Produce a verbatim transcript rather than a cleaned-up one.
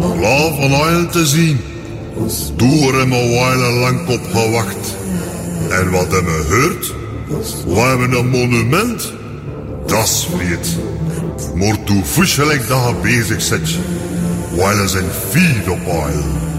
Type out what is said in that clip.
Klaar van oil te zien. Toen hebben we wijle lang op gewacht. En wat hebben we gehoord? We hebben een monument. Dat is vreed. Maar toen fusselijk dat je bezig zit. Wijle zijn vier op oil.